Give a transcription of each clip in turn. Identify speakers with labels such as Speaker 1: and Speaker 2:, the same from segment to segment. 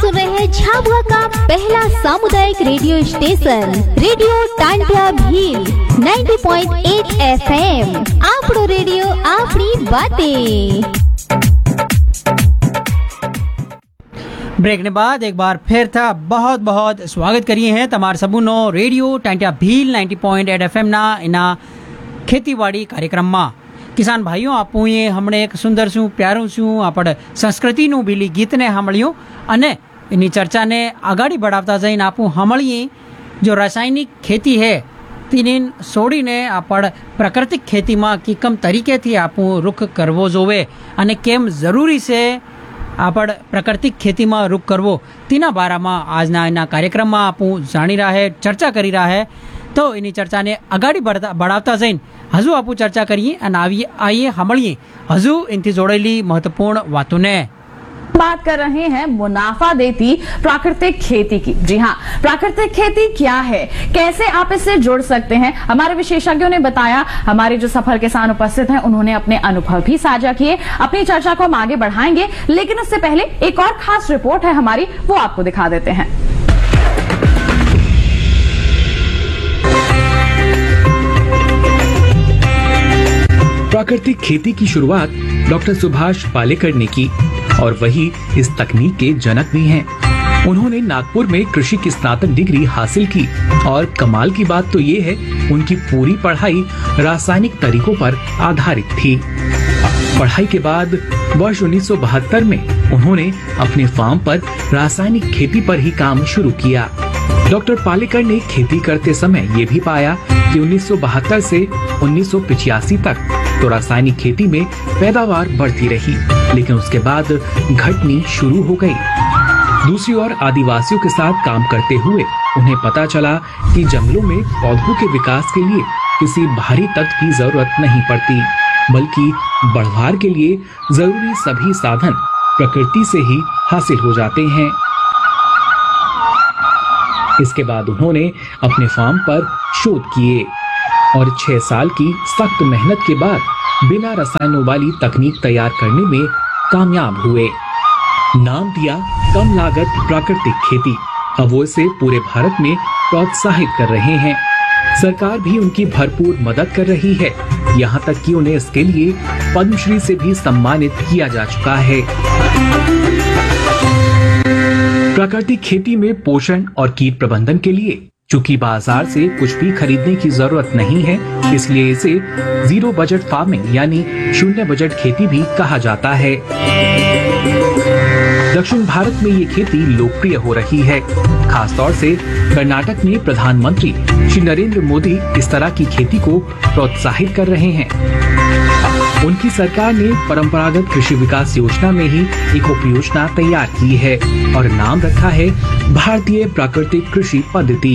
Speaker 1: सुन रहे हैं झाबुआ का पहला सामुदायिक radio station radio Tantia Bhil 90.8 FM। आपड़ो radio आपनी बातें।
Speaker 2: ब्रेक ने बाद एक बार फिर था बहुत बहुत स्वागत करिए हैं तमार सबूनो रेडियो टांटिया भील 90.8 FM ना इना खेतीवाड़ी कार्यक्रम में। किसान भाइयों आपू ये हमने एक सुंदर शू प्यारू शू आपण संस्कृति नु बीली गीत ने सामळ्यो अने इनी चर्चा ने आगाड़ी बढ़ावता जईने आपू सामळीए जो रासायनिक खेती है तीन सोड़ी ने आपण प्राकृतिक खेती में कीकम तरीके थी आपू रुख करवो जोवे अने केम जरूरी से आपण प्राकृतिक खेती में रुख करवो तीना बारा में आजना इना कार्यक्रम में आपू जाणी रहा है चर्चा करी रहा है। तो इनी चर्चा ने आगाड़ी बढ़ावता जईने हजू आपू चर्चा करिए अने आइए सामळीए हजू इनथी जोड़ेली महत्वपूर्ण बातों ने।
Speaker 3: बात कर रहे हैं मुनाफा देती प्राकृतिक खेती की। जी हाँ, प्राकृतिक खेती क्या है, कैसे आप इससे जुड़ सकते हैं, हमारे विशेषज्ञों ने बताया। हमारे जो सफल किसान उपस्थित हैं उन्होंने अपने अनुभव भी साझा किए। अपनी चर्चा को हम आगे बढ़ाएंगे, लेकिन उससे पहले एक और खास रिपोर्ट है हमारी, वो आपको दिखा देते हैं।
Speaker 4: प्राकृतिक खेती की शुरुआत डॉक्टर सुभाष पालेकर ने की और वही इस तकनीक के जनक भी हैं। उन्होंने नागपुर में कृषि की स्नातक डिग्री हासिल की और कमाल की बात तो ये है उनकी पूरी पढ़ाई रासायनिक तरीकों पर आधारित थी। पढ़ाई के बाद वर्ष 1972 में उन्होंने अपने फार्म पर रासायनिक खेती पर ही काम शुरू किया। डॉक्टर पालेकर ने खेती करते समय ये भी पाया कि 1972 से 1985 तक तो रासायनिक खेती में पैदावार बढ़ती रही, लेकिन उसके बाद घटनी शुरू हो गई। दूसरी ओर आदिवासियों के साथ काम करते हुए उन्हें पता चला कि जंगलों में पौधों के विकास के लिए किसी बाहरी तत्व की जरूरत नहीं पड़ती, बल्कि बढ़वार के लिए जरूरी सभी साधन प्रकृति से ही हासिल हो जाते हैं। इसके बाद उन्होंने अपने फार्म पर शोध किए और 6 साल की सख्त मेहनत के बाद बिना रसायनों वाली तकनीक तैयार करने में कामयाब हुए। नाम दिया कम लागत प्राकृतिक खेती। अब वो इसे पूरे भारत में प्रोत्साहित कर रहे हैं। सरकार भी उनकी भरपूर मदद कर रही है, यहाँ तक कि उन्हें इसके लिए पद्मश्री से भी सम्मानित किया जा चुका है। प्राकृतिक खेती में पोषण और कीट प्रबंधन के लिए चूंकि बाजार से कुछ भी खरीदने की जरूरत नहीं है, इसलिए इसे जीरो बजट फार्मिंग यानी शून्य बजट खेती भी कहा जाता है। दक्षिण भारत में ये खेती लोकप्रिय हो रही है। खासतौर से कर्नाटक में प्रधानमंत्री श्री नरेंद्र मोदी इस तरह की खेती को प्रोत्साहित कर रहे हैं। उनकी सरकार ने परंपरागत कृषि विकास योजना में ही एक उपयोजना तैयार की है और नाम रखा है भारतीय प्राकृतिक कृषि पद्धति।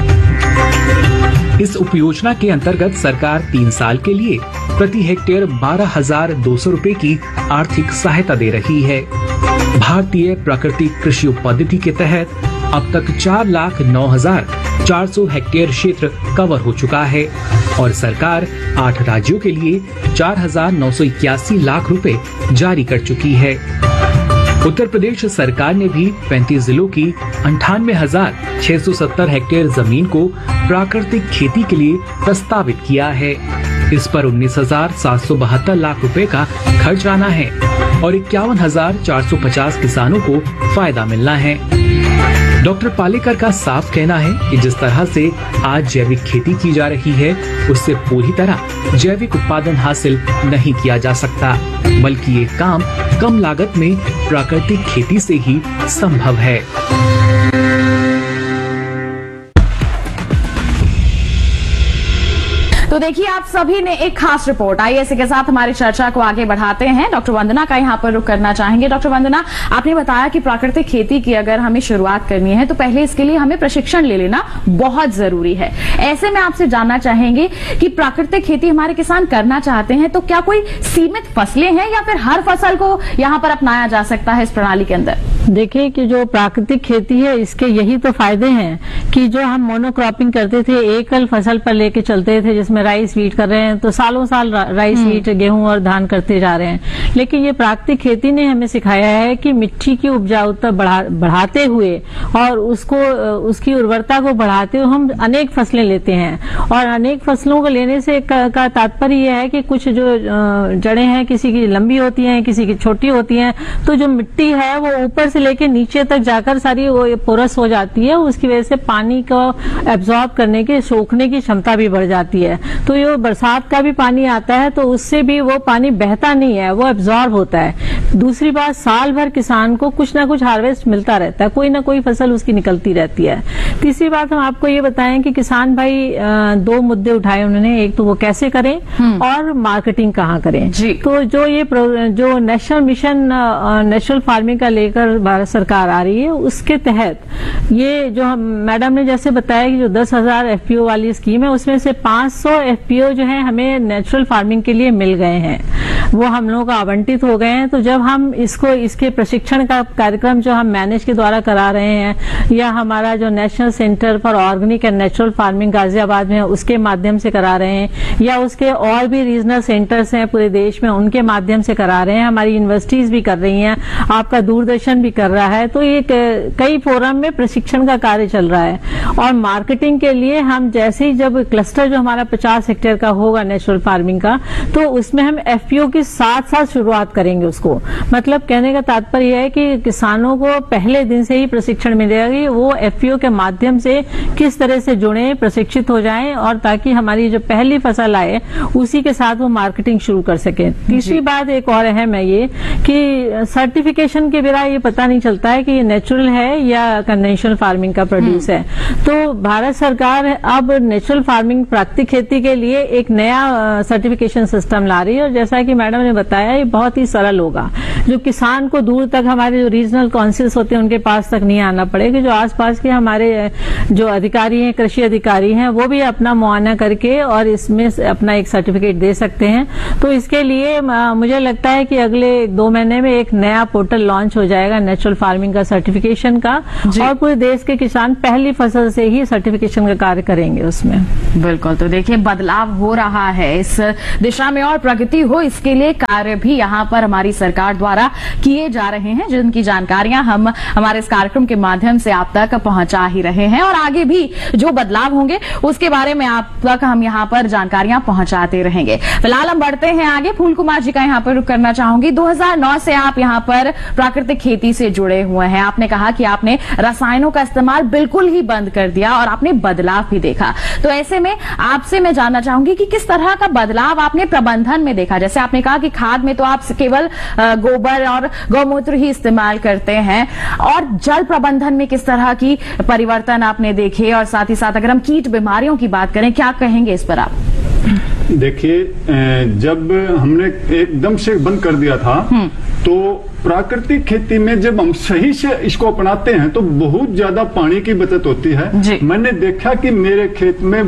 Speaker 4: इस उपयोजना के अंतर्गत सरकार 3 साल के लिए प्रति हेक्टेयर 12,200 रुपए की आर्थिक सहायता दे रही है। भारतीय प्राकृतिक कृषि पद्धति के तहत अब तक 4,09,400 हेक्टेयर क्षेत्र कवर हो चुका है और सरकार 8 राज्यों के लिए 4,981 लाख रुपए जारी कर चुकी है। उत्तर प्रदेश सरकार ने भी 35 जिलों की 98,670 हेक्टेयर जमीन को प्राकृतिक खेती के लिए प्रस्तावित किया है। इस पर 19,772 लाख रुपए का खर्च आना है और 51,450 किसानों को फायदा मिलना है। डॉक्टर पालेकर का साफ कहना है कि जिस तरह से आज जैविक खेती की जा रही है, उससे पूरी तरह जैविक उत्पादन हासिल नहीं किया जा सकता, बल्कि ये काम कम लागत में प्राकृतिक खेती से ही संभव है।
Speaker 3: तो देखिए, आप सभी ने एक खास रिपोर्ट। आइए इसी के साथ हमारी चर्चा को आगे बढ़ाते हैं। डॉक्टर वंदना का यहाँ पर रुख करना चाहेंगे। डॉक्टर वंदना, आपने बताया कि प्राकृतिक खेती की अगर हमें शुरुआत करनी है तो पहले इसके लिए हमें प्रशिक्षण ले लेना बहुत जरूरी है। ऐसे में आपसे जानना चाहेंगे कि प्राकृतिक खेती हमारे किसान करना चाहते हैं तो क्या कोई सीमित फसलें हैं या फिर हर फसल को यहाँ पर अपनाया जा सकता है इस प्रणाली के अंदर?
Speaker 5: देखिए कि जो प्राकृतिक खेती है इसके यही तो फायदे हैं कि जो हम मोनोक्रॉपिंग करते थे, एकल फसल पर लेके चलते थे, जिसमें राइस वीट कर रहे हैं तो सालों साल राइस वीट गेहूं और धान करते जा रहे हैं। लेकिन ये प्राकृतिक खेती ने हमें सिखाया है कि मिट्टी की उपजाऊता बढ़ाते हुए और उसकी उर्वरता को बढ़ाते हुए हम अनेक फसलें लेते हैं। और अनेक फसलों को लेने से का तात्पर्य यह है कि कुछ जो जड़ें हैं किसी की लंबी होती हैं, किसी की छोटी होती हैं, तो जो मिट्टी है वो ऊपर से लेके नीचे तक जाकर सारी वो पोरस हो जाती है। उसकी वजह से पानी को एब्जॉर्ब करने की, सोखने की क्षमता भी बढ़ जाती है। तो ये बरसात का भी पानी आता है तो उससे भी वो पानी बहता नहीं है, वो एब्जॉर्ब होता है। दूसरी बात, साल भर किसान को कुछ ना कुछ हार्वेस्ट मिलता रहता है, कोई ना कोई फसल उसकी निकलती रहती है। तीसरी बात हम आपको ये बताएं कि किसान भाई 2 मुद्दे उठाए उन्होंने, एक तो वो कैसे करें और मार्केटिंग कहाँ करें। तो जो नेशनल मिशन नेचुरल फार्मिंग का लेकर भारत सरकार आ रही है, उसके तहत ये जो मैडम ने जैसे बताया कि जो 10,000 FPO वाली स्कीम है उसमें से 500 FPO जो है हमें नेचुरल फार्मिंग के लिए मिल गए हैं, वो हम लोगों को आवंटित हो गए हैं। तो जब हम इसके प्रशिक्षण का कार्यक्रम जो हम मैनेज के द्वारा करा रहे हैं या हमारा जो national centre for organic and natural farming Ghaziabad में है उसके माध्यम से करा रहे हैं, या उसके और भी रीजनल सेंटर्स हैं पूरे देश में उनके माध्यम से करा रहे हैं, हमारी यूनिवर्सिटीज भी कर रही हैं, आपका दूरदर्शन भी कर रहा है। तो ये कई फोरम में प्रशिक्षण का कार्य चल रहा है। और मार्केटिंग के लिए हम जैसे ही जब क्लस्टर जो हमारा 50 हेक्टेयर का होगा नेचुरल फार्मिंग का, तो उसमें हम FPO के साथ साथ शुरुआत करेंगे उसको। मतलब कहने का तात्पर्य है कि किसानों को पहले दिन से ही प्रशिक्षण मिलेगा कि वो FPO के माध्यम से किस तरह से जुड़े, प्रशिक्षित हो जाएं, और ताकि हमारी जो पहली फसल आए उसी के साथ वो मार्केटिंग शुरू कर सके। तीसरी बात एक और अहम है ये कि सर्टिफिकेशन के बिना ये पता नहीं चलता है कि ये नेचुरल है या कन्वेंशनल फार्मिंग का प्रोड्यूस है। तो भारत सरकार अब नेचुरल फार्मिंग प्राकृतिक खेती के लिए एक नया सर्टिफिकेशन सिस्टम ला रही है, और जैसा कि मैडम ने बताया ये बहुत ही सरल होगा। जो किसान को दूर तक, हमारे जो रीजनल काउंसिल्स होते हैं उनके पास तक नहीं आना पड़ेगा, जो आसपास के हमारे जो अधिकारी हैं, कृषि अधिकारी हैं, वो भी अपना मुआयना करके और इसमें अपना एक सर्टिफिकेट दे सकते हैं। तो इसके लिए मुझे लगता है कि अगले 2 महीने में एक नया पोर्टल लॉन्च हो जाएगा नेचुरल फार्मिंग का सर्टिफिकेशन का, और पूरे देश के किसान पहली फसल से ही सर्टिफिकेशन का कार्य करेंगे उसमें।
Speaker 3: बिल्कुल, तो देखिए बदलाव हो रहा है इस दिशा में, और प्रगति हो इसके लिए कार्य भी यहाँ पर हमारी सरकार द्वारा किए जा रहे हैं, जिनकी जानकारियां हम हमारे इस कार्यक्रम के माध्यम से आप तक पहुंचा ही रहे हैं। और आगे भी जो बदलाव होंगे उसके बारे में आप तक हम यहाँ पर जानकारियां पहुंचाते रहेंगे। फिलहाल हम बढ़ते हैं आगे। फूल कुमार जी का यहाँ पर रुख करना चाहूंगी। 2009 से आप यहाँ पर प्राकृतिक खेती से जुड़े हुए हैं। आपने कहा कि आपने रसायनों का इस्तेमाल बिल्कुल ही बंद कर दिया और आपने बदलाव भी देखा। तो ऐसे में आपसे मैं जानना चाहूंगी कि किस तरह का बदलाव आपने प्रबंधन में देखा। जैसे आपने कहा कि खाद में तो आप केवल गोबर और गौमूत्र ही इस्तेमाल करते हैं, और जल प्रबंधन में किस तरह की परिवर्तन आपने देखे, और साथ ही साथ अगर हम कीट बीमारियों की बात करें, क्या कहेंगे इस पर आप?
Speaker 6: देखिए, जब हमने एकदम से बंद कर दिया था तो प्राकृतिक खेती में जब हम सही से इसको अपनाते हैं तो बहुत ज्यादा पानी की बचत होती है। मैंने देखा कि मेरे खेत में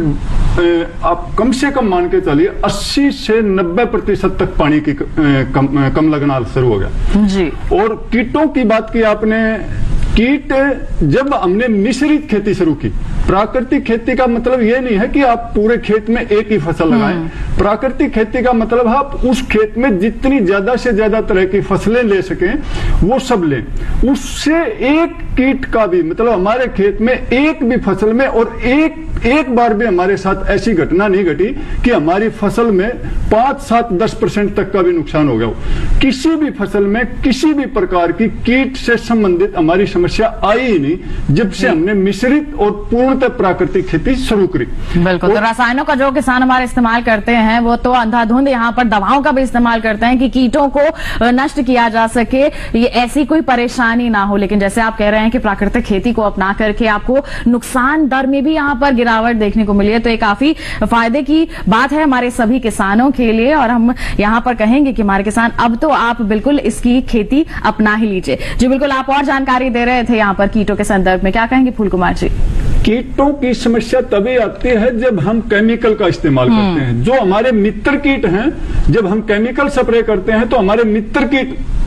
Speaker 6: आप कम से कम मान के चलिए 80 से 90% तक पानी की कम लगना शुरू हो गया जी। और कीटों की बात की आपने, कीट जब हमने मिश्रित खेती शुरू की, प्राकृतिक खेती का मतलब ये नहीं है कि आप पूरे खेत में एक ही फसल लगाएं। प्राकृतिक खेती का मतलब आप उस खेत में जितनी ज्यादा से ज्यादा तरह की फसलें ले सकें वो सब लें। उससे एक कीट का भी मतलब हमारे खेत में एक भी फसल में और एक बार भी हमारे साथ ऐसी घटना नहीं घटी कि हमारी फसल में 5, 7, 10% तक का भी नुकसान हो गया हो। किसी भी फसल में किसी भी प्रकार की कीट से संबंधित हमारी समस्या आई ही नहीं जब से हमने मिश्रित और पूर्णतः प्राकृतिक खेती शुरू करी।
Speaker 3: बिल्कुल, तो रसायनों का जो किसान हमारे इस्तेमाल करते हैं वो तो अंधाधुंध यहाँ पर दवाओं का भी इस्तेमाल करते हैं कि कीटों को नष्ट किया जा सके, ये ऐसी कोई परेशानी ना हो। लेकिन जैसे आप कह रहे हैं कि प्राकृतिक खेती को अपना करके आपको नुकसान दर में भी यहाँ पर गिरावट देखने को मिली है, तो ये काफी फायदे की बात है हमारे सभी किसानों के लिए। और हम यहाँ पर कहेंगे कि हमारे किसान अब तो आप बिल्कुल इसकी खेती अपना ही लीजिए। जी बिल्कुल, आप और जानकारी दे रहे थे यहाँ पर कीटों के संदर्भ में, क्या कहेंगे फूल कुमार जी?
Speaker 6: कीटों की समस्या तभी आती है जब हम केमिकल का इस्तेमाल करते हैं। जो हमारे मित्र कीट हैं, जब हम केमिकल स्प्रे करते हैं तो हमारे मित्र कीट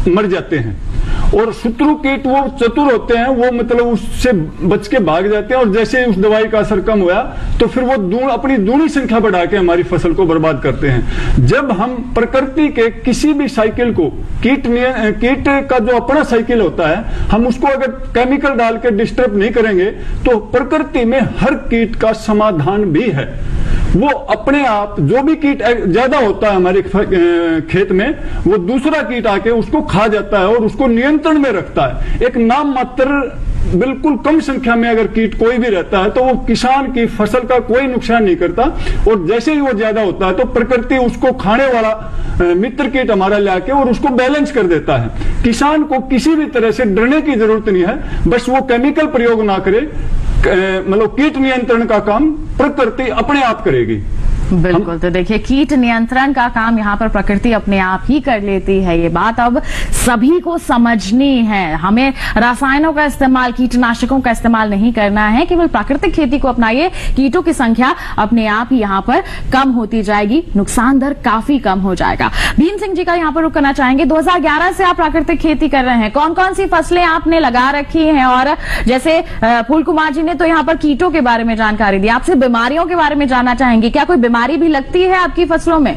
Speaker 6: मर जाते हैं। और शत्रु कीट वो चतुर होते हैं, वो मतलब उससे बच के भाग जाते हैं, और जैसे ही उस दवाई का असर कम हुआ तो फिर वो अपनी दूनी संख्या बढ़ा के हमारी फसल को बर्बाद करते हैं। जब हम प्रकृति के किसी भी साइकिल को कीट का जो अपना साइकिल होता है, हम उसको अगर केमिकल डाल के डिस्टर्ब नहीं करेंगे तो प्रकृति में हर कीट का समाधान भी है। वो अपने आप जो भी कीट ज्यादा होता है हमारे खेत में, वो दूसरा कीट आके उसको खा जाता है और उसको नियंत्रण में रखता है। एक नाम मात्र बिल्कुल कम संख्या में अगर कीट कोई भी रहता है तो वो किसान की फसल का कोई नुकसान नहीं करता, और जैसे ही वो ज्यादा होता है तो प्रकृति उसको खाने वाला मित्र कीट हमारा लाके और उसको बैलेंस कर देता है। किसान को किसी भी तरह से डरने की जरूरत नहीं है, बस वो केमिकल प्रयोग ना करे, मतलब कीट नियंत्रण का काम प्रकृति अपने आप करेगी।
Speaker 3: बिल्कुल, तो देखिए कीट नियंत्रण का काम यहाँ पर प्रकृति अपने आप ही कर लेती है। ये बात अब सभी को समझनी है। हमें रसायनों का इस्तेमाल, कीटनाशकों का इस्तेमाल नहीं करना है, केवल प्राकृतिक खेती को अपनाइए। कीटों की संख्या अपने आप ही यहाँ पर कम होती जाएगी, नुकसान दर काफी कम हो जाएगा। भीम सिंह जी का यहाँ पर रुक करना चाहेंगे। 2011 से आप प्राकृतिक खेती कर रहे हैं, कौन कौन सी फसलें आपने लगा रखी हैं? और जैसे फूल कुमार जी ने तो यहाँ पर कीटों के बारे में जानकारी दी, आपसे बीमारियों के बारे में जानना चाहेंगे। क्या कोई बीमारी भी लगती है आपकी फसलों में?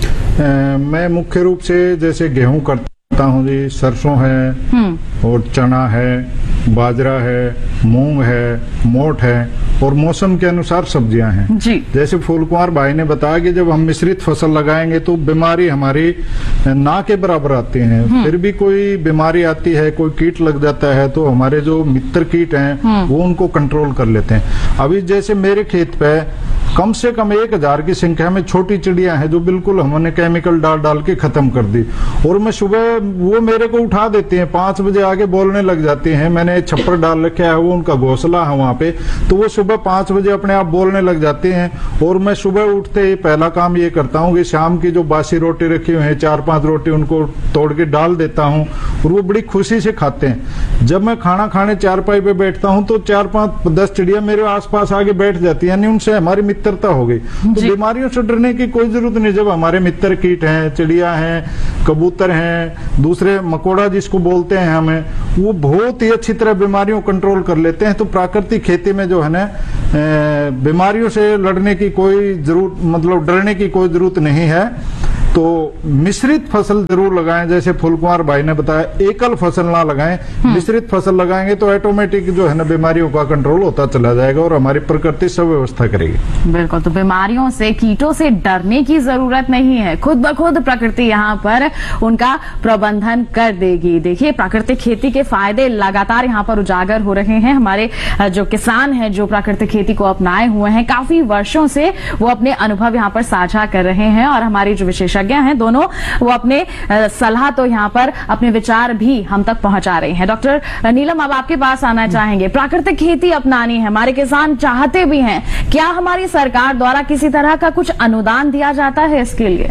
Speaker 7: मैं मुख्य रूप से जैसे गेहूं करता हूं जी, सरसों है और चना है, बाजरा है, मूंग है, मोठ है, और मौसम के अनुसार सब्जियां हैं जी। जैसे फूल कुमार भाई ने बताया कि जब हम मिश्रित फसल लगाएंगे तो बीमारी हमारी ना के बराबर आती है। फिर भी कोई बीमारी आती है, कोई कीट लग जाता है तो हमारे जो मित्र कीट हैं वो उनको कंट्रोल कर लेते हैं। अभी जैसे मेरे खेत पे कम से कम 1000 की संख्या में छोटी चिड़िया हैं जो बिल्कुल हमने केमिकल डाल के खत्म कर दी, और मैं सुबह वो मेरे को उठा देते हैं, 5 बजे आगे बोलने लग जाते हैं। मैंने छप्पर डाल रखा है, वो उनका घोंसला है वहां पे, तो वो सुबह 5 बजे अपने आप बोलने लग जाते हैं। और मैं सुबह उठते ही पहला काम ये करता हूँ कि शाम की जो बासी रोटी रखी हुई है 4-5 रोटी उनको तोड़ के डाल देता हूँ, और वो बड़ी खुशी से खाते हैं। जब मैं खाना खाने चारपाई पे बैठता हूँ तो 4-5-10 चिड़िया मेरे आसपास आगे बैठ जाती है, यानी उनसे हमारी मित्रता हो गई। तो बीमारियों से डरने की कोई जरूरत नहीं। जब हमारे मित्र कीट हैं, चिड़िया हैं, कबूतर हैं, दूसरे मकोड़ा जिसको बोलते हैं हमें, वो बहुत ही अच्छी तरह बीमारियों कंट्रोल कर लेते हैं। तो प्राकृतिक खेती में जो है ना बीमारियों से लड़ने की कोई जरूरत, मतलब डरने की कोई जरूरत नहीं है। तो मिश्रित फसल जरूर लगाएं, जैसे फूल कुमार भाई ने बताया, एकल फसल ना लगाएं। मिश्रित फसल लगाएंगे तो ऑटोमेटिक जो है ना बीमारियों का कंट्रोल होता चला जाएगा और हमारी प्रकृति सब व्यवस्था करेगी।
Speaker 3: बिल्कुल, तो बीमारियों से, कीटों से डरने की जरूरत नहीं है, खुद ब खुद प्रकृति यहाँ पर उनका प्रबंधन कर देगी। देखिए, प्राकृतिक खेती के फायदे लगातार यहाँ पर उजागर हो रहे हैं। हमारे जो किसान हैं, जो प्राकृतिक खेती को अपनाए हुए हैं, काफी वर्षों से वो अपने अनुभव यहाँ पर साझा कर रहे हैं, और हमारे जो विशेषज्ञ हैं दोनों, वो अपने सलाह तो यहाँ पर अपने विचार भी हम तक पहुंचा रहे हैं। डॉक्टर नीलम, अब आपके पास आना चाहेंगे। प्राकृतिक खेती अपनानी है, हमारे किसान चाहते भी हैं, क्या हमारी सरकार द्वारा किसी तरह का कुछ अनुदान दिया जाता है इसके लिए?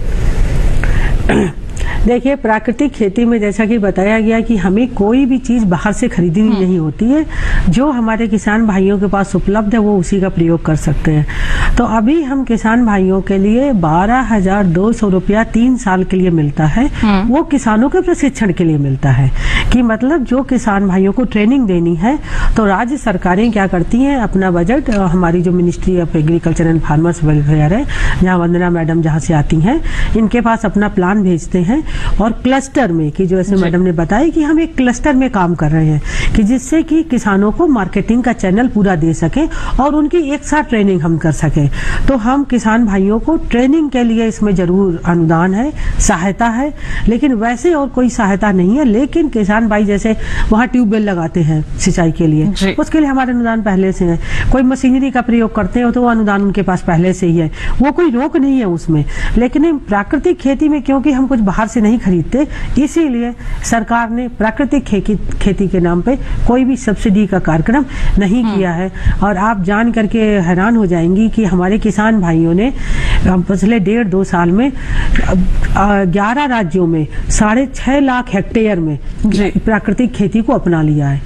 Speaker 8: देखिए, प्राकृतिक खेती में जैसा कि बताया गया कि हमें कोई भी चीज बाहर से खरीदनी नहीं होती है। जो हमारे किसान भाइयों के पास उपलब्ध है वो उसी का प्रयोग कर सकते हैं। तो अभी हम किसान भाइयों के लिए 12,200 रुपया 3 साल के लिए मिलता है। वो किसानों के प्रशिक्षण के लिए मिलता है, कि मतलब जो किसान भाइयों को ट्रेनिंग देनी है तो राज्य सरकारें क्या करती हैं, अपना बजट, हमारी जो ministry of agriculture and farmers welfare है, जहाँ वंदना मैडम जहाँ से आती हैं, इनके पास अपना प्लान भेजते हैं, और क्लस्टर में, कि जो ऐसे मैडम ने बताया कि हम एक क्लस्टर में काम कर रहे हैं, कि जिससे कि किसानों को मार्केटिंग का चैनल पूरा दे सके और उनकी एक साथ ट्रेनिंग हम कर सके। तो हम किसान भाइयों को ट्रेनिंग के लिए इसमें जरूर अनुदान है, सहायता है, लेकिन वैसे और कोई सहायता नहीं है। लेकिन किसान भाई जैसे वहाँ ट्यूबवेल लगाते हैं सिंचाई के लिए, उसके लिए हमारे अनुदान पहले से है। कोई मशीनरी का प्रयोग करते हैं तो वो अनुदान उनके पास पहले से ही है, वो कोई रोक नहीं है उसमें। लेकिन प्राकृतिक खेती में क्योंकि हम कुछ बाहर से नहीं खरीदते, इसीलिए सरकार ने प्राकृतिक खेती के नाम पे कोई भी सब्सिडी का कार्यक्रम नहीं किया है। और आप जान करके हैरान हो जाएंगी कि हमारे किसान भाइयों ने पिछले 1.5-2 साल में 11 राज्यों में 6.5 लाख हेक्टेयर में प्राकृतिक खेती को अपना लिया है।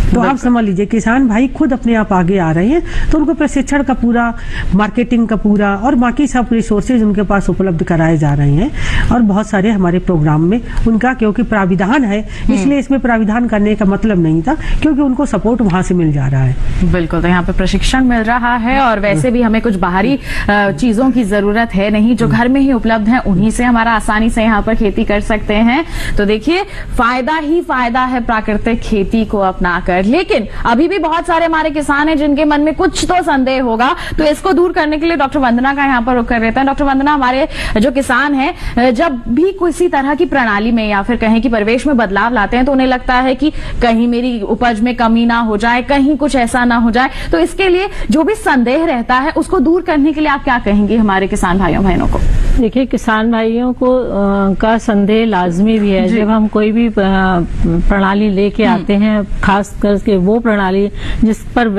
Speaker 8: तो आप समझ लीजिए किसान भाई खुद अपने आप आगे आ रहे हैं, तो उनको प्रशिक्षण का पूरा, मार्केटिंग का पूरा और बाकी सब रिसोर्सेज उनके पास उपलब्ध कराए जा रहे हैं। और बहुत सारे हमारे प्रोग्राम में उनका, क्योंकि प्राविधान है इसलिए इसमें प्राविधान करने का मतलब नहीं था, क्योंकि उनको सपोर्ट वहां से मिल जा रहा है।
Speaker 3: बिल्कुल, तो यहाँ पे प्रशिक्षण मिल रहा है और वैसे भी हमें कुछ बाहरी चीजों की जरूरत है नहीं, जो घर में ही उपलब्ध है उन्हीं से हमारा आसानी से यहाँ पर खेती कर सकते हैं। तो देखिए फायदा ही फायदा है प्राकृतिक खेती को अपनाकर। लेकिन अभी भी बहुत सारे हमारे किसान हैं जिनके मन में कुछ तो संदेह होगा, तो इसको दूर करने के लिए डॉक्टर वंदना का यहाँ पर रुख कर लेते हैं। डॉक्टर वंदना, हमारे जो किसान हैं जब भी किसी तरह की प्रणाली में या फिर कहें कि परिवेश में बदलाव लाते हैं तो उन्हें लगता है कि कहीं मेरी उपज में कमी ना हो जाए, कहीं कुछ ऐसा ना हो जाए, तो इसके लिए जो भी संदेह रहता है उसको दूर करने के लिए आप क्या कहेंगे हमारे किसान भाइयों बहनों को?
Speaker 5: देखिए, किसान भाइयों को का संदेह लाजमी भी है। जब हम कोई भी प्रणाली लेके आते हैं, खास करके वो प्रणाली जिस पर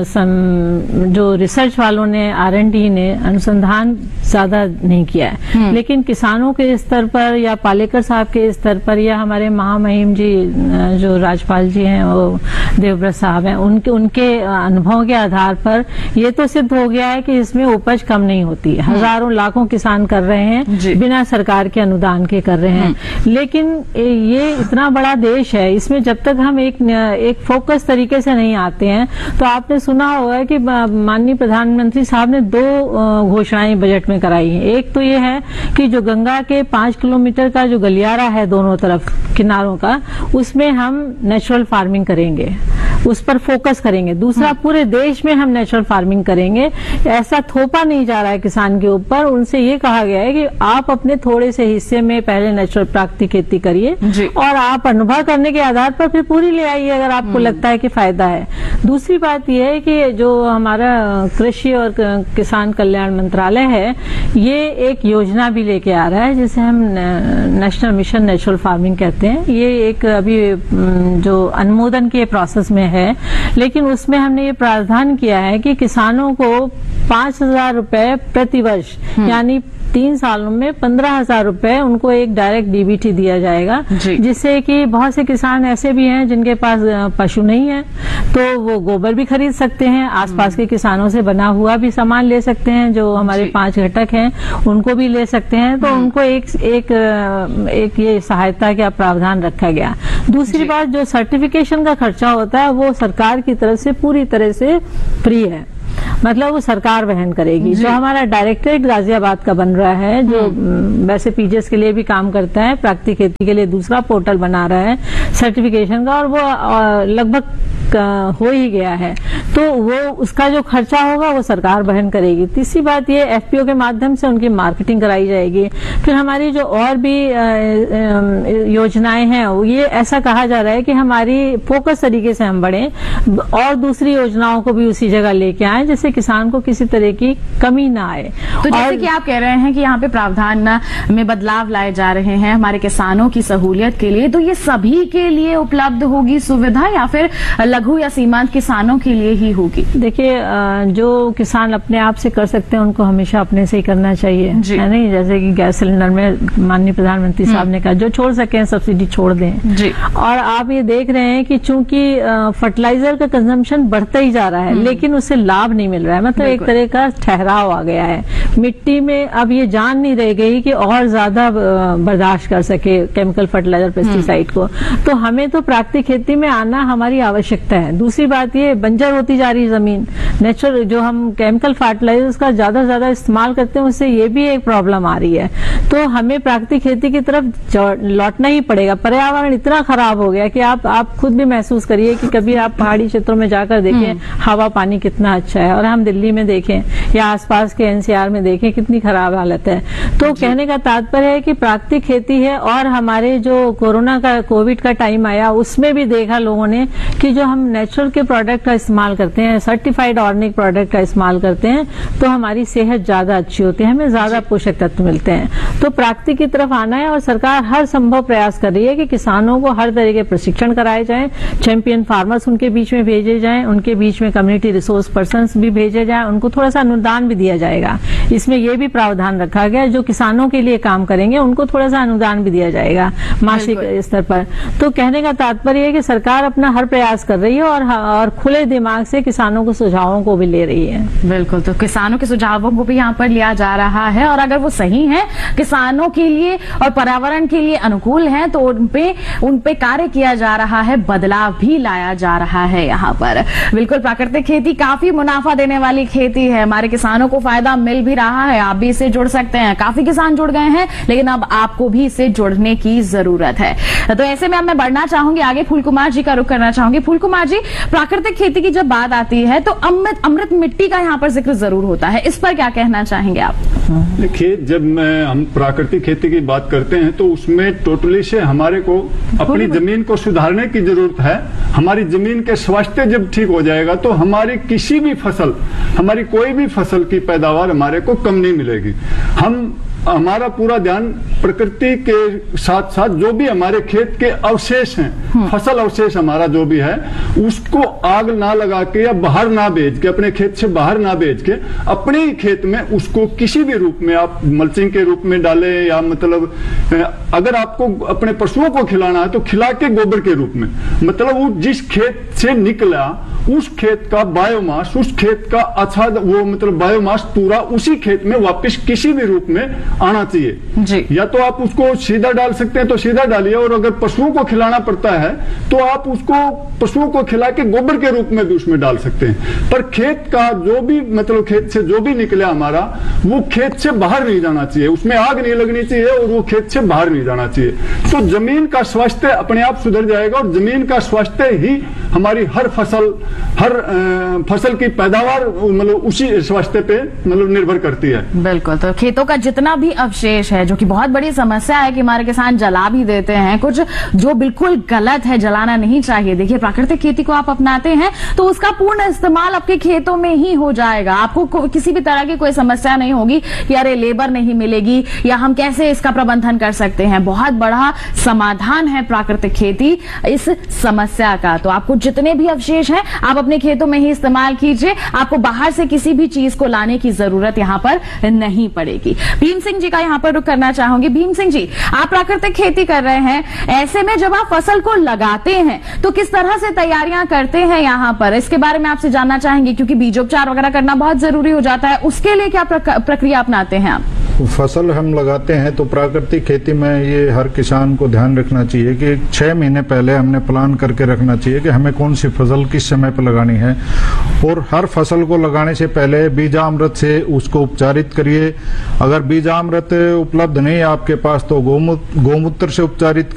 Speaker 5: जो रिसर्च वालों ने, R&D ने अनुसंधान ज्यादा नहीं किया है, लेकिन किसानों के स्तर पर या पालेकर साहब के स्तर पर या हमारे महामहिम जी जो राज्यपाल जी हैं वो देवव्रत साहब हैं, उनके अनुभव के आधार पर ये तो सिद्ध हो गया है कि इसमें उपज कम नहीं होती है। हजारों लाखों किसान कर रहे हैं, बिना सरकार के अनुदान के कर रहे हैं। लेकिन ये इतना बड़ा देश है, इसमें जब तक हम एक फोकस तरीके से नहीं आते हैं, तो आपने सुना होगा कि माननीय प्रधानमंत्री साहब ने 2 घोषणाएं बजट में कराई हैं। एक तो ये है कि जो गंगा के 5 किलोमीटर का जो गलियारा है दोनों तरफ किनारों का, उसमें हम नेचुरल फार्मिंग करेंगे, उस पर फोकस करेंगे। दूसरा, पूरे देश में हम नेचुरल फार्मिंग करेंगे। ऐसा थोपा नहीं जा रहा है किसान के ऊपर। उनसे ये कहा गया है कि आप अपने थोड़े से हिस्से में पहले नेचुरल प्राकृतिक खेती करिए और आप अनुभव करने के आधार पर फिर पूरी ले आइए अगर आपको लगता है कि फायदा है। दूसरी बात यह है कि जो हमारा कृषि और किसान कल्याण मंत्रालय है, ये एक योजना भी लेके आ रहा है जिसे हम नेशनल मिशन नेचुरल फार्मिंग कहते हैं। ये एक अभी जो अनुमोदन के प्रोसेस में है, लेकिन उसमें हमने ये प्रावधान किया है कि किसानों को 5,000 रुपए प्रति वर्ष, यानी 3 सालों में 15,000 रुपए उनको एक डायरेक्ट डीबीटी दिया जाएगा, जिससे कि बहुत से किसान ऐसे भी हैं जिनके पास पशु नहीं है, तो वो गोबर भी खरीद सकते हैं, आसपास के किसानों से बना हुआ भी सामान ले सकते हैं, जो हमारे 5 घटक हैं उनको भी ले सकते हैं। तो उनको एक ये सहायता का प्रावधान रखा गया। दूसरी बात, जो सर्टिफिकेशन का खर्चा होता है वो सरकार की तरफ से पूरी तरह से फ्री है, मतलब वो सरकार वहन करेगी। जो हमारा डायरेक्टरेट गाजियाबाद का बन रहा है, जो वैसे पीजीएस के लिए भी काम करता है, प्राकृतिक खेती के लिए दूसरा पोर्टल बना रहा है सर्टिफिकेशन का, और वो लगभग हो ही गया है, तो वो उसका जो खर्चा होगा वो सरकार वहन करेगी। तीसरी बात ये, एफपीओ के माध्यम से उनकी मार्केटिंग कराई जाएगी। फिर हमारी जो और भी योजनाएं हैं, ये ऐसा कहा जा रहा है कि हमारी फोकस तरीके से हम बढ़ें और दूसरी योजनाओं को भी उसी जगह लेके आए, जिससे किसान को किसी तरह की कमी ना आए।
Speaker 3: तो जैसे कि आप कह रहे हैं कि यहाँ पे प्रावधान में बदलाव लाए जा रहे हैं हमारे किसानों की सहूलियत के लिए, तो ये सभी के लिए उपलब्ध होगी सुविधा या फिर लघु या सीमांत किसानों के लिए ही होगी? देखिए, जो किसान अपने आप से कर सकते हैं उनको हमेशा अपने से ही करना चाहिए, है नहीं? जैसे कि गैस सिलेंडर में माननीय प्रधानमंत्री साहब ने कहा जो छोड़ सके सब्सिडी छोड़ दें जी। और आप ये देख रहे हैं कि चूंकि फर्टिलाइजर का कंजम्पशन बढ़ता ही जा रहा है, लेकिन उससे लाभ नहीं मिल रहा है, मतलब एक तरह का ठहराव आ गया है मिट्टी में। अब ये जान नहीं रह गई कि और ज्यादा बर्दाश्त कर सके केमिकल फर्टिलाइजर पेस्टिसाइड को, तो हमें तो प्राकृतिक खेती में आना हमारी आवश्यकता है। दूसरी बात ये, बंजर होती जा रही जमीन, नेचुरल जो हम केमिकल फर्टिलाइजर्स का ज्यादा से ज्यादा इस्तेमाल करते हैं, उससे ये भी एक प्रॉब्लम आ रही है। तो हमें प्राकृतिक खेती की तरफ लौटना ही पड़ेगा। पर्यावरण इतना खराब हो गया कि आप खुद भी महसूस करिए कि कभी आप पहाड़ी क्षेत्रों में जाकर देखें हवा पानी कितना अच्छा है, और हम दिल्ली में देखें या आसपास के एनसीआर में देखें कितनी खराब हालत है। तो कहने का तात्पर्य है कि प्राकृतिक खेती है। और हमारे जो कोविड का टाइम आया, उसमें भी देखा लोगों ने कि जो हम नेचुरल के प्रोडक्ट का इस्तेमाल करते हैं, सर्टिफाइड ऑर्गेनिक प्रोडक्ट का इस्तेमाल करते हैं, तो हमारी सेहत ज्यादा अच्छी होती है, हमें ज्यादा पोषक तत्व मिलते हैं। तो प्राकृतिक की तरफ आना है, और सरकार हर संभव प्रयास कर रही है कि किसानों को हर तरह के प्रशिक्षण कराए जाएं, चैंपियन फार्मर्स उनके बीच में भेजे जाएं, उनके बीच में कम्युनिटी रिसोर्स पर्सन्स भी भेजे जाएं, उनको थोड़ा सा अनुदान भी दिया जाएगा। इसमें यह भी प्रावधान रखा गया, जो किसानों के लिए काम करेंगे उनको थोड़ा सा अनुदान भी दिया जाएगा मासिक स्तर पर। तो कहने का तात्पर्य है कि सरकार अपना हर प्रयास कर रही
Speaker 5: रही है और खुले दिमाग से किसानों के सुझावों को भी ले रही है।
Speaker 3: बिल्कुल, तो किसानों के सुझावों को भी यहाँ पर लिया जा रहा है और अगर वो सही है, किसानों के लिए और पर्यावरण के लिए अनुकूल है, तो उनपे कार्य किया जा रहा है, बदलाव भी लाया जा रहा है यहाँ पर। बिल्कुल, प्राकृतिक खेती काफी मुनाफा देने वाली खेती है, हमारे किसानों को फायदा मिल भी रहा है। आप भी इससे जुड़ सकते हैं, काफी किसान जुड़ गए हैं, लेकिन अब आपको भी इससे जुड़ने की जरूरत है। तो ऐसे में अब मैं बढ़ना चाहूंगी आगे, फूल कुमार जी का रुख करना चाहूंगी। फूल कुमार जी, प्राकृतिक खेती की जब बात आती है तो अमृत मिट्टी का यहाँ पर जिक्र जरूर होता है, इस पर क्या कहना चाहेंगे आप?
Speaker 6: देखिए, जब हम प्राकृतिक खेती की बात करते हैं तो उसमें टोटली से हमारे को अपनी जमीन को सुधारने की जरूरत है। हमारी जमीन के स्वास्थ्य जब ठीक हो जाएगा तो हमारी किसी भी फसल, हमारी कोई भी फसल की पैदावार हमारे को कम नहीं मिलेगी। हमारा पूरा ध्यान प्रकृति के साथ साथ जो भी हमारे खेत के अवशेष हैं, फसल अवशेष हमारा जो भी है, उसको आग ना लगा के या बाहर ना भेज के, अपने खेत से बाहर ना भेज के, अपने ही खेत में उसको किसी भी रूप में आप मल्चिंग के रूप में डालें, या मतलब अगर आपको अपने पशुओं को खिलाना है तो खिला के गोबर के रूप में, मतलब वो जिस खेत से निकला उस खेत का बायोमास, उस खेत का अच्छा वो मतलब बायोमास पूरा उसी खेत में वापस किसी भी रूप में आना चाहिए
Speaker 3: जी।
Speaker 6: या तो आप उसको सीधा डाल सकते हैं तो सीधा डालिए, और अगर पशुओं को खिलाना पड़ता है तो आप उसको पशुओं को खिला के गोबर के रूप में भी उसमें डाल सकते हैं। पर खेत का जो भी मतलब खेत से जो भी निकला हमारा, वो खेत से बाहर नहीं जाना चाहिए, उसमें आग नहीं लगनी चाहिए और वो खेत से बाहर नहीं जाना चाहिए। तो जमीन का स्वास्थ्य अपने आप सुधर जाएगा और जमीन का स्वास्थ्य ही हमारी हर फसल की पैदावार मतलब उसी स्वास्थ्य पे मतलब निर्भर करती है।
Speaker 3: बिल्कुल, तो खेतों का जितना भी अवशेष है, जो कि बहुत बड़ी समस्या है कि हमारे किसान जला भी देते हैं कुछ, जो बिल्कुल गलत है, जलाना नहीं चाहिए। देखिए, प्राकृतिक खेती को आप अपनाते हैं तो उसका पूर्ण इस्तेमाल आपके खेतों में ही हो जाएगा। आपको किसी भी तरह की कोई समस्या नहीं होगी कि अरे लेबर नहीं मिलेगी या हम कैसे इसका प्रबंधन कर सकते हैं। बहुत बड़ा समाधान है प्राकृतिक खेती इस समस्या का। तो आपको जितने भी अवशेष हैं आप अपने खेतों में ही इस्तेमाल कीजिए, आपको बाहर से किसी भी चीज को लाने की जरूरत यहाँ पर नहीं पड़ेगी। भीम सिंह जी का यहाँ पर रुख करना चाहूंगी। भीम सिंह जी, आप प्राकृतिक खेती कर रहे हैं, ऐसे में जब आप फसल को लगाते हैं तो किस तरह से तैयारियां करते हैं यहाँ पर, इसके बारे में आपसे जानना चाहेंगे, क्योंकि बीजोपचार वगैरह करना बहुत जरूरी हो जाता है, उसके लिए क्या प्रक्रिया अपनाते हैं आप?
Speaker 7: फसल हम लगाते हैं तो प्राकृतिक खेती में ये हर किसान को ध्यान रखना चाहिए कि 6 महीने पहले हमने प्लान करके रखना चाहिए कि हमें कौन सी फसल किस समय पर लगानी है, और हर फसल को लगाने से पहले बीजामृत से उसको उपचारित करिए। अगर बीजामृत उपलब्ध नहीं है आपके पास तो गौमूत्र से उपचारित